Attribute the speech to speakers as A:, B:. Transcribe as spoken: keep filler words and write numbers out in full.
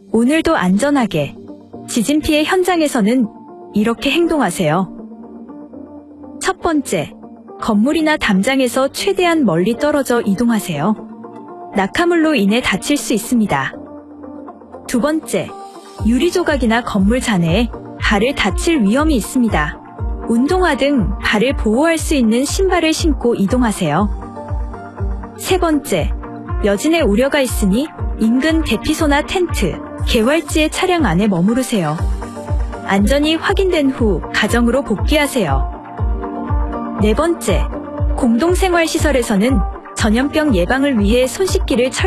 A: 오늘도 안전하게. 지진 피해 현장에서는 이렇게 행동하세요. 첫 번째, 건물이나 담장에서 최대한 멀리 떨어져 이동하세요. 낙하물로 인해 다칠 수 있습니다. 두 번째, 유리 조각이나 건물 잔해에 발을 다칠 위험이 있습니다. 운동화 등 발을 보호할 수 있는 신발을 신고 이동하세요. 세 번째, 여진의 우려가 있으니 인근 대피소나 텐트, 개활지의 차량 안에 머무르세요. 안전이 확인된 후 가정으로 복귀하세요. 네 번째, 공동생활시설에서는 전염병 예방을 위해 손 씻기를 철저히